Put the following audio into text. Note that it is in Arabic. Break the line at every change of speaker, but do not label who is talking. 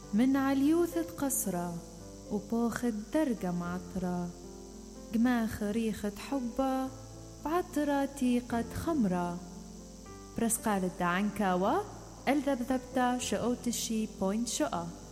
من عليوثة قصرة وبوخت درجة معطرة، قماخ ريخة حبة بعطرة تيقة خمرة. برسقال الدعنكاوة الذبذبتا شقوتشي بوينت شقة.